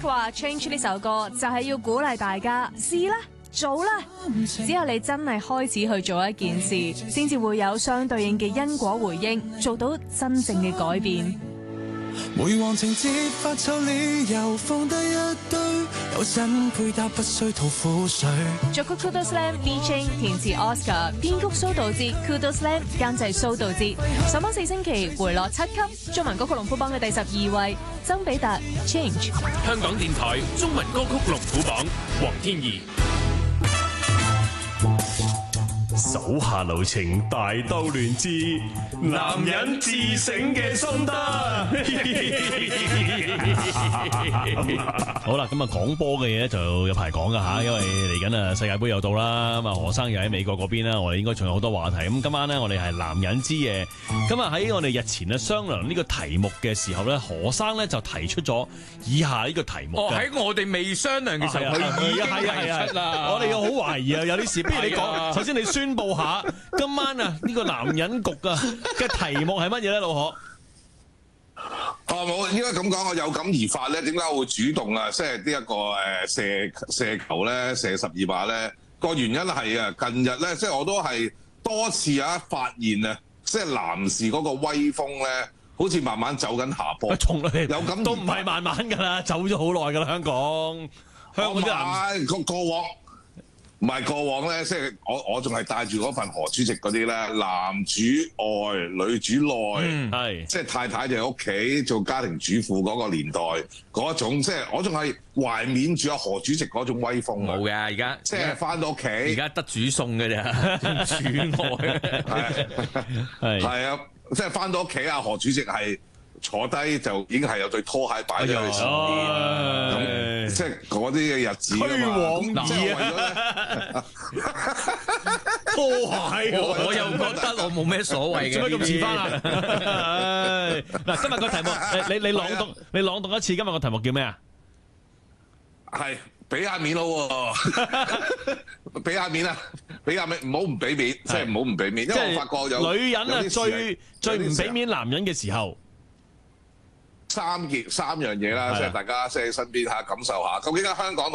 話 Change 呢首歌就係要鼓勵大家試啦。做啦！只有你真係開始去做一件事，先至會有相對應嘅因果回應，做到真正嘅改變。 每往情節發臭理由，放低一堆，有真配搭不需吐苦水。 作曲 Kudo Slam B Chain， 填詞 Oscar， 編曲蘇道哲 Kudo Slam， 監製蘇道哲。上榜4星期回落7級，中文歌曲龍虎榜嘅第12位，曾比特 Change。 香港電台中文歌曲龍虎榜，黃天怡。手下留情，大兜亂之男人自省嘅心得。 好啦，咁啊講波嘅嘢就有排講噶吓，因為嚟緊啊世界盃又到啦，咁啊何生又喺美國嗰邊啦，我哋應該仲有好多話題。咁今晚咧，我哋係男人之夜。咁啊喺我哋日前啊商量呢個題目嘅時候咧，何生咧就提出咗以下呢個題目。 喺我哋未商量嘅時候，佢已經提出啦。 我哋又好懷疑啊，有啲事，不如你講，首先你宣佈下今晚啊呢個男人局啊嘅題目係乜嘢咧，老何？ 我應該咁講，我有感而發咧。點解我會主動啊？即係呢一個射球咧，射12碼咧。個原因係啊，近日咧，即係我都係多次發現啊，即係男士嗰個威風咧，好似慢慢走緊下坡。 從來有感都唔係慢慢㗎啦，走咗好耐㗎啦，香港啲男過往咧，即係我仲係帶住嗰份何主席嗰啲咧，男主外女主內，係即係太太就喺屋企做家庭主婦嗰個年代嗰種，即係我仲係懷緬住阿何主席嗰種威風。 冇嘅，而家即係翻到屋企，而家得煮餸嘅啫，主外係啊，即係翻到屋企啊，何主席係坐低就已經係有對拖鞋擺咗喺前面，咁即係嗰啲嘅日子啊嘛。即係為咗咧拖鞋， 我又覺得我冇咩所謂嘅。 做咩咁遲翻啊？嗱，今日個題目，你朗讀一次。今日個題目叫咩啊？ 係俾下面咯，俾下面啊！俾下面，唔好唔俾面，即係唔好唔俾面。因為我發覺有女人啊，最唔俾面男人嘅時候。 三樣嘢啦，即係大家即係身邊感受下，究竟喺香港